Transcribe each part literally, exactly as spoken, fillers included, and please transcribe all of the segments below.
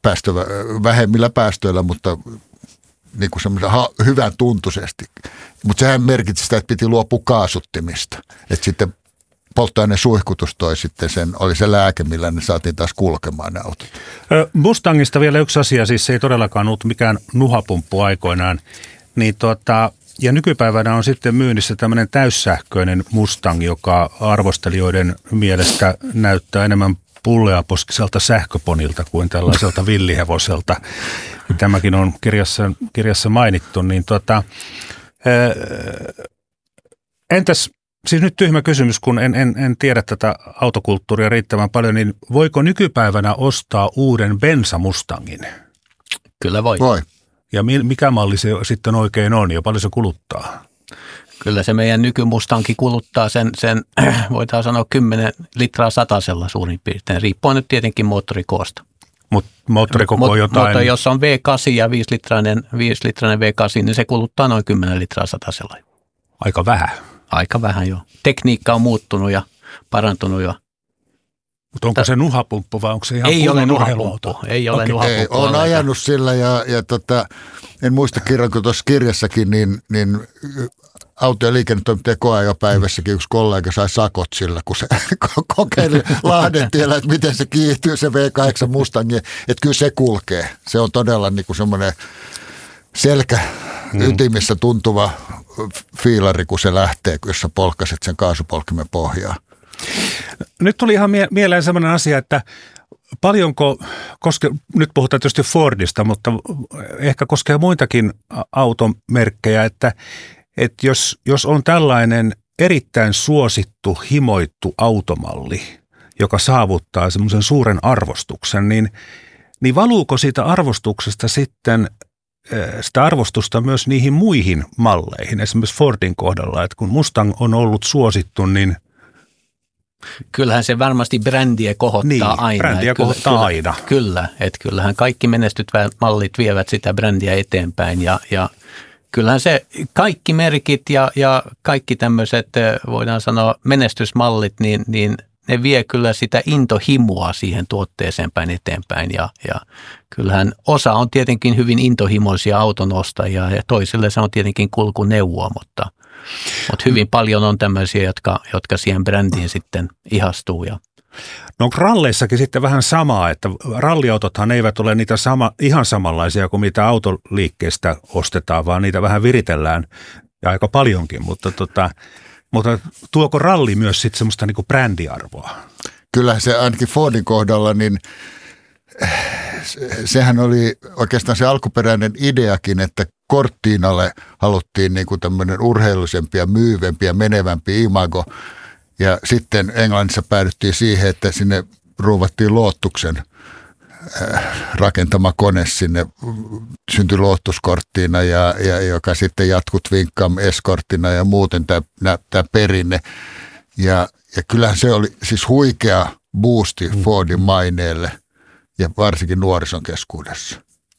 päästövä, vähemmillä päästöillä, mutta niin kuin semmoisen hyvän tuntuisesti. Mutta sehän merkitsi sitä, että piti luopua kaasuttimista. Että sitten polttoaineen suihkutus toi sitten sen, oli se lääke, millä ne saatiin taas kulkemaan ne autot. Mustangista vielä yksi asia, siis se ei todellakaan ollut mikään nuhapumppu aikoinaan. Niin tuota, ja nykypäivänä on sitten myynnissä tämmöinen täyssähköinen Mustang, joka arvostelijoiden mielestä näyttää enemmän pulleaposkiselta sähköponilta kuin tällaiselta villihevoselta. Tämäkin on kirjassa, kirjassa mainittu. Niin tuota, entäs, siis nyt tyhmä kysymys, kun en, en, en tiedä tätä autokulttuuria riittävän paljon, niin voiko nykypäivänä ostaa uuden bensamustangin? Kyllä voi. Voi. Ja mikä malli se sitten oikein on ja paljon se kuluttaa? Kyllä se meidän nykymustankin kuluttaa sen, sen voidaan sanoa kymmenen litraa satasella suurin piirtein, riippuen nyt tietenkin moottorikoosta. Mutta moottorikoko on jotain... Mutta jos on V kahdeksan ja viisi litrainen, viisi litrainen V kahdeksan, niin se kuluttaa noin kymmenen litraa satasella. Aika vähän. Aika vähän joo. Tekniikka on muuttunut ja parantunut jo. Mutta onko se nuhapumppu vai onko se ihan ei ole nuhapumppu? Ei ole okay. nuhapumppu. Ei, olen ajanut sillä ja, ja tota, en muista kirjoinko tuossa kirjassakin, niin, niin auto- ja liikennetoimittaja koeajopäivässäkin yksi kollega sai sakot sillä, kun se kokeili Lahden tiellä, että miten se kiihtyy se V kahdeksan Mustang, että kyllä se kulkee. Se on todella niin kuin semmoinen selkä ytimissä tuntuva fiilari, kun se lähtee, jos sä polkkaset sen kaasupolkimen pohjaa. Nyt tuli ihan mie- mieleen sellainen asia, että paljonko, koske, nyt puhutaan tietysti Fordista, mutta ehkä koskee muitakin automerkkejä, että, että jos, jos on tällainen erittäin suosittu, himoittu automalli, joka saavuttaa semmoisen suuren arvostuksen, niin, niin valuuko siitä arvostuksesta sitten sitä arvostusta myös niihin muihin malleihin, esimerkiksi Fordin kohdalla, että kun Mustang on ollut suosittu, niin kyllähän se varmasti brändiä kohottaa niin, aina. brändiä kyllä, kohottaa kyllä, aina. Kyllä, että kyllähän kaikki menestyvät mallit vievät sitä brändiä eteenpäin ja, ja kyllähän se kaikki merkit ja, ja kaikki tämmöiset, voidaan sanoa menestysmallit, niin, niin ne vie kyllä sitä intohimoa siihen tuotteeseen päin eteenpäin ja, ja kyllähän osa on tietenkin hyvin intohimoisia autonostajia ja toisille se on tietenkin kulkuneuvoa, mutta, mutta hyvin paljon on tämmöisiä, jotka, jotka siihen brändiin sitten ihastuu. Ja. No ralleissakin sitten vähän samaa, että ralliautothan eivät ole niitä sama, ihan samanlaisia kuin mitä autoliikkeestä ostetaan, vaan niitä vähän viritellään ja aika paljonkin, mutta tota... Mutta tuoko ralli myös sitten semmoista niinku brändiarvoa? Kyllä se ainakin Fordin kohdalla, niin sehän oli oikeastaan se alkuperäinen ideakin, että Cortinalle haluttiin niinku tämmöinen urheilullisempi ja myyvempi ja menevämpi imago. Ja sitten Englannissa päädyttiin siihen, että sinne ruuvattiin Lotuksen rakentama kone sinne, syntyi Lotuskorttina, ja, ja, joka sitten jatkui Twincam Escortina ja muuten tämä perinne. Ja, ja kyllähän se oli siis huikea boosti Fordin maineelle ja varsinkin nuorison keskuudessa.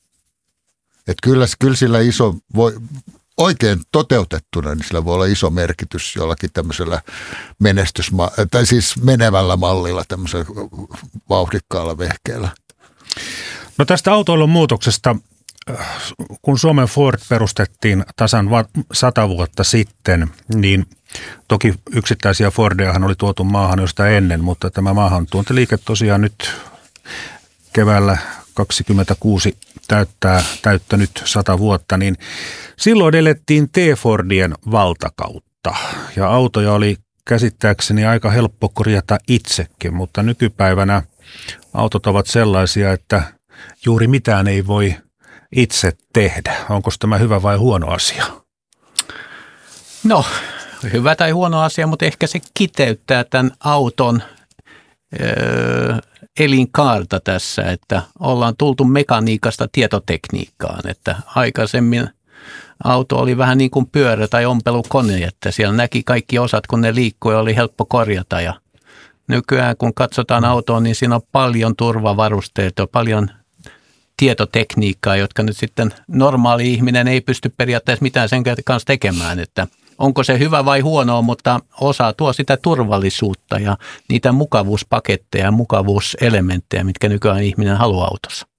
Että kyllä, kyllä sillä iso, voi, oikein toteutettuna, niin sillä voi olla iso merkitys jollakin tämmöisellä menestysma- tai siis menevällä mallilla, tämmöisellä vauhdikkaalla vehkeellä. No tästä autoilun muutoksesta, kun Suomen Ford perustettiin tasan sata vuotta sitten, niin toki yksittäisiä Fordejahan oli tuotu maahan jo sitä ennen, mutta tämä maahantuontiliike tosiaan nyt keväällä kaksikymmentäkuusi täyttää, täyttänyt sata vuotta, niin silloin elettiin T-Fordien valtakautta ja autoja oli käsittääkseni aika helppo korjata itsekin, mutta nykypäivänä autot ovat sellaisia, että juuri mitään ei voi itse tehdä. Onko tämä hyvä vai huono asia? No, hyvä tai huono asia, mutta ehkä se kiteyttää tämän auton öö, elinkaarta tässä, että ollaan tultu mekaniikasta tietotekniikkaan, että aikaisemmin auto oli vähän niin kuin pyörä tai ompelukone, että siellä näki kaikki osat, kun ne liikkui ja oli helppo korjata ja nykyään kun katsotaan autoa, niin siinä on paljon turvavarusteita, paljon tietotekniikkaa, jotka nyt sitten normaali ihminen ei pysty periaatteessa mitään sen kanssa tekemään, että onko se hyvä vai huonoa, mutta osa tuo sitä turvallisuutta ja niitä mukavuuspaketteja ja mukavuuselementtejä, mitkä nykyään ihminen haluaa autossa.